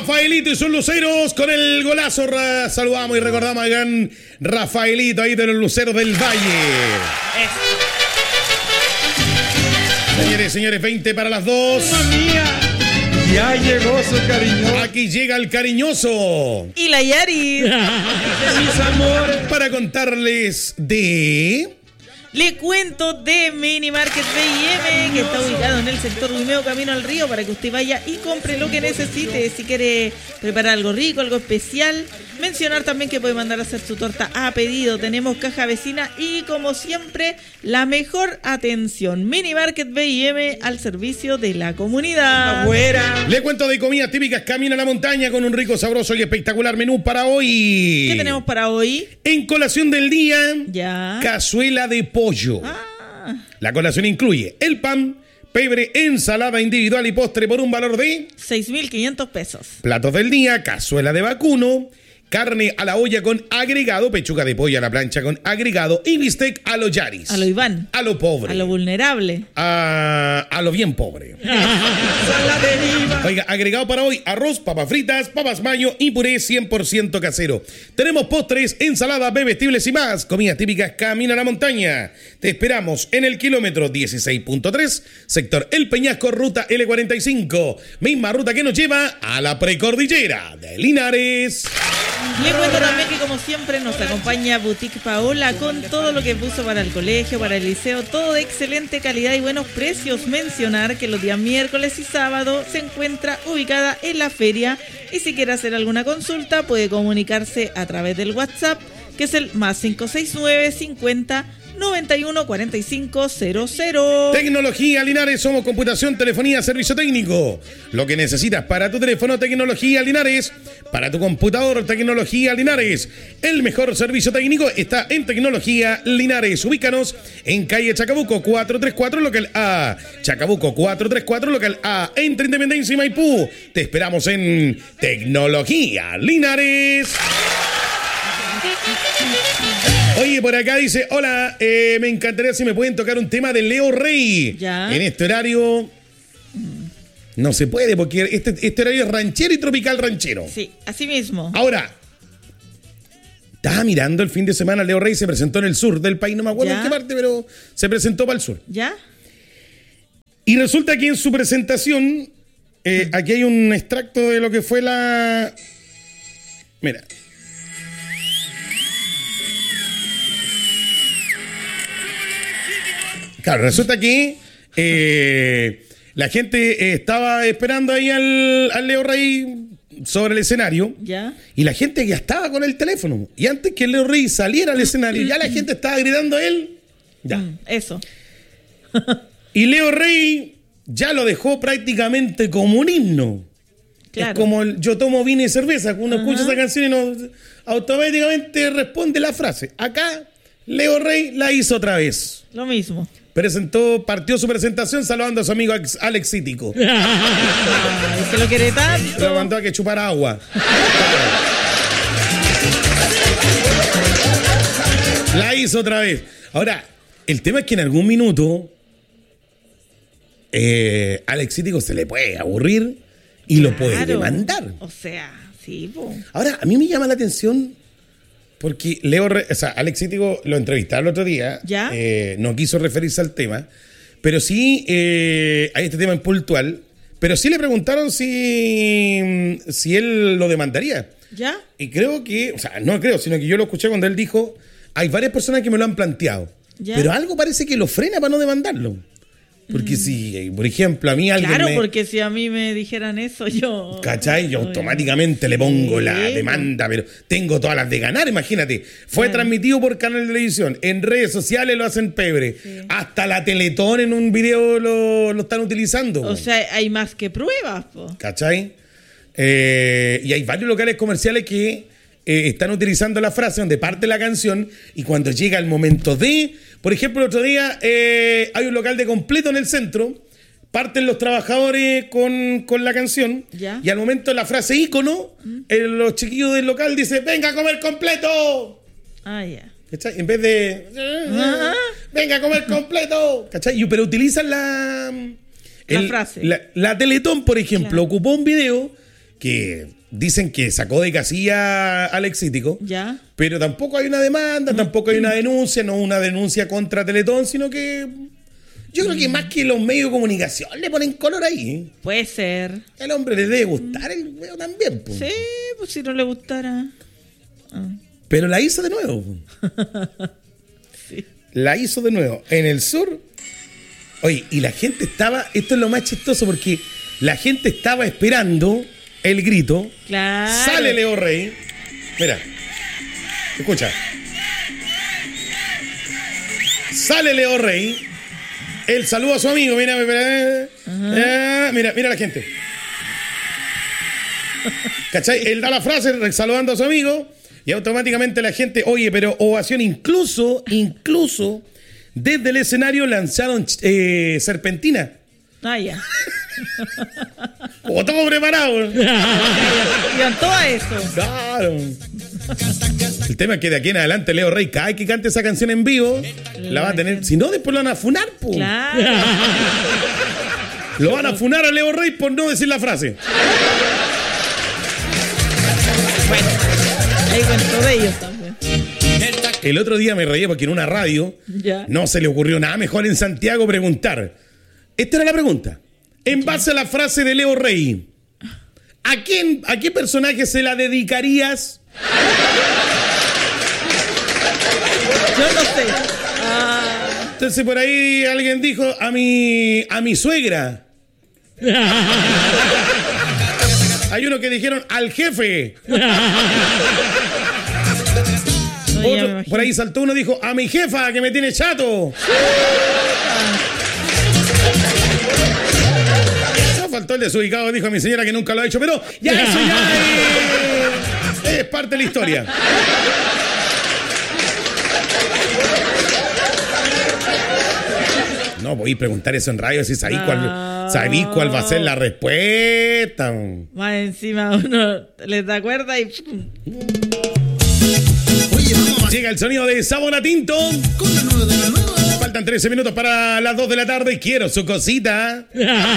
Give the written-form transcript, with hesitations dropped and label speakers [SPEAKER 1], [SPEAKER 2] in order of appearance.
[SPEAKER 1] Rafaelito y sus luceros con el golazo. Saludamos y recordamos al gran Rafaelito ahí de los luceros del Valle. Señores, señores, 20 para las 2.
[SPEAKER 2] ¡Mamma mía! Ya llegó su cariñoso.
[SPEAKER 1] Aquí llega el cariñoso.
[SPEAKER 3] Y la Yaris.
[SPEAKER 2] Mis amores.
[SPEAKER 1] Para contarles de...
[SPEAKER 3] Le cuento de Mini Market B&M, que está ubicado en el sector Guimeo, camino al río, para que usted vaya y compre lo que necesite. Si quiere preparar algo rico, algo especial. Mencionar también que puede mandar a hacer su torta a pedido. Tenemos caja vecina y, como siempre, la mejor atención. Mini Market B&M al servicio de la comunidad.
[SPEAKER 2] Afuera.
[SPEAKER 1] Le cuento de comidas típicas. Camino a la montaña con un rico, sabroso y espectacular menú para hoy.
[SPEAKER 3] ¿Qué tenemos para hoy?
[SPEAKER 1] En colación del día,
[SPEAKER 3] Ya.
[SPEAKER 1] cazuela de pollo. La colación incluye el pan, pebre, ensalada individual y postre por un valor de
[SPEAKER 3] 6.500 pesos.
[SPEAKER 1] platos del día, cazuela de vacuno, carne a la olla con agregado, pechuga de pollo a la plancha con agregado y bistec a lo Yaris.
[SPEAKER 3] A lo Iván.
[SPEAKER 1] A lo pobre.
[SPEAKER 3] A lo vulnerable.
[SPEAKER 1] A lo bien pobre. Oiga, agregado para hoy, arroz, papas fritas, papas mayo y puré 100% casero. Tenemos postres, ensaladas, bebestibles y más. Comidas típicas Camino a la Montaña. Te esperamos en el kilómetro 16.3, sector El Peñasco, ruta L45. Misma ruta que nos lleva a la precordillera de Linares.
[SPEAKER 3] Le cuento también que, como siempre, nos acompaña Boutique Paola con todo lo que puso para el colegio, para el liceo, todo de excelente calidad y buenos precios. Mencionar que los días miércoles y sábado se encuentra ubicada en la feria, y si quiere hacer alguna consulta puede comunicarse a través del WhatsApp, que es el más 569 50 91 45 00.
[SPEAKER 1] Tecnología Linares, somos computación, telefonía, servicio técnico. Lo que necesitas para tu teléfono, Tecnología Linares. Para tu computador, Tecnología Linares. El mejor servicio técnico está en Tecnología Linares. Ubícanos en calle Chacabuco 434, local A. Chacabuco 434, local A. Entre Independencia y Maipú. Te esperamos en Tecnología Linares. Oye, por acá dice, hola, me encantaría si me pueden tocar un tema de Leo Rey.
[SPEAKER 3] Ya.
[SPEAKER 1] En este horario no se puede, porque este horario es ranchero y tropical ranchero.
[SPEAKER 3] Sí, así mismo.
[SPEAKER 1] Ahora, estaba mirando el fin de semana, Leo Rey se presentó en el sur del país, no me acuerdo
[SPEAKER 3] Ya.
[SPEAKER 1] en qué parte, pero se presentó para el sur.
[SPEAKER 3] ¿Ya?
[SPEAKER 1] Y resulta que en su presentación, aquí hay un extracto de lo que fue la... Mira. Claro, resulta que la gente estaba esperando ahí al Leo Rey sobre el escenario.
[SPEAKER 3] ¿Ya?
[SPEAKER 1] Y la gente ya estaba con el teléfono. Y antes que el Leo Rey saliera al escenario, ya la gente estaba gritando a él. Ya.
[SPEAKER 3] Eso.
[SPEAKER 1] Y Leo Rey ya lo dejó prácticamente como un himno.
[SPEAKER 3] Claro.
[SPEAKER 1] Es como el yo tomo vino y cerveza. Uno escucha esa canción y no, automáticamente responde la frase. Acá, Leo Rey la hizo otra vez.
[SPEAKER 3] Lo mismo.
[SPEAKER 1] Partió su presentación saludando a su amigo Alex Cítico.
[SPEAKER 3] Ay, se lo quiere tanto.
[SPEAKER 1] Lo mandó a que chupara agua. La hizo otra vez. Ahora, el tema es que en algún minuto Alex Cítico se le puede aburrir y lo puede demandar.
[SPEAKER 3] O sea, sí, po.
[SPEAKER 1] Ahora, a mí me llama la atención porque Alex Cítico lo entrevistaron el otro día.
[SPEAKER 3] ¿Ya?
[SPEAKER 1] No quiso referirse al tema, pero sí hay este tema en puntual. Pero sí le preguntaron si él lo demandaría.
[SPEAKER 3] ¿Ya?
[SPEAKER 1] Y creo que, o sea, no creo, sino que yo lo escuché cuando él dijo, hay varias personas que me lo han planteado.
[SPEAKER 3] ¿Ya?
[SPEAKER 1] Pero algo parece que lo frena para no demandarlo. Porque si, por ejemplo, a mí alguien
[SPEAKER 3] Claro,
[SPEAKER 1] me...
[SPEAKER 3] porque si a mí me dijeran eso, yo...
[SPEAKER 1] ¿Cachai? Yo automáticamente le pongo la
[SPEAKER 3] Sí.
[SPEAKER 1] demanda, pero tengo todas las de ganar, imagínate. Fue transmitido por canal de televisión, en redes sociales lo hacen pebre.
[SPEAKER 3] Sí.
[SPEAKER 1] Hasta la Teletón en un video lo están utilizando.
[SPEAKER 3] O sea, hay más que pruebas, po.
[SPEAKER 1] ¿Cachai? Y hay varios locales comerciales que están utilizando la frase donde parte la canción y cuando llega el momento de... Por ejemplo, el otro día hay un local de completo en el centro, parten los trabajadores con la canción.
[SPEAKER 3] ¿Ya?
[SPEAKER 1] Y al momento de la frase ícono, los chiquillos del local dicen, ¡venga a comer completo!
[SPEAKER 3] Ah, ya.
[SPEAKER 1] ¿Cachai? En vez de... ¡venga a comer completo! ¿Cachai? Pero utilizan
[SPEAKER 3] La frase.
[SPEAKER 1] La Teletón, por ejemplo,
[SPEAKER 3] Claro.
[SPEAKER 1] ocupó un video que dicen que sacó de casilla al Exítico,
[SPEAKER 3] Ya.
[SPEAKER 1] pero tampoco hay una demanda, tampoco hay una denuncia, no una denuncia contra Teletón, sino que yo creo que más que los medios de comunicación le ponen color ahí.
[SPEAKER 3] Puede ser.
[SPEAKER 1] El hombre le debe gustar el huevo también, po.
[SPEAKER 3] Sí, pues si no le gustara.
[SPEAKER 1] Pero la hizo de nuevo.
[SPEAKER 3] Sí.
[SPEAKER 1] La hizo de nuevo. En el sur. Oye, y la gente estaba. Esto es lo más chistoso porque la gente estaba esperando el grito.
[SPEAKER 3] Claro.
[SPEAKER 1] Sale Leo Rey. Mira. Escucha. Sale Leo Rey. El saludo a su amigo. Mira, mira la gente. ¿Cachai? Él da la frase saludando a su amigo. Y automáticamente la gente, oye, pero ovación, incluso desde el escenario lanzaron serpentina.
[SPEAKER 3] Ah, ya.
[SPEAKER 1] Como todo preparado.
[SPEAKER 3] Iban todo a eso.
[SPEAKER 1] Claro. El tema es que de aquí en adelante Leo Rey, cada vez que cante esa canción en vivo, la va a tener. Si no, después lo van a funar, po.
[SPEAKER 3] Claro.
[SPEAKER 1] Lo van a funar a Leo Rey por no decir la frase.
[SPEAKER 3] Bueno, ahí cuento de ellos también.
[SPEAKER 1] El otro día me reí porque en una radio
[SPEAKER 3] Ya.
[SPEAKER 1] no se le ocurrió nada mejor en Santiago preguntar. Esta era la pregunta. En base a la frase de Leo Rey, ¿a qué personaje se la dedicarías?
[SPEAKER 3] Yo no sé.
[SPEAKER 1] Entonces por ahí alguien dijo a mi suegra. Hay uno que dijeron al jefe.
[SPEAKER 3] No, ya me
[SPEAKER 1] Otro,
[SPEAKER 3] imagino.
[SPEAKER 1] por ahí saltó uno, dijo a mi jefa que me tiene chato. No faltó el desubicado, dijo a mi señora que nunca lo ha hecho, pero ya eso ya es parte de la historia. No, voy a preguntar eso en radio si sabéis cuál va a ser la respuesta.
[SPEAKER 3] Más encima uno les da cuerda y...
[SPEAKER 1] Llega el sonido de Sabor a Tinto. Faltan 13 minutos para las 2 de la tarde y quiero su cosita.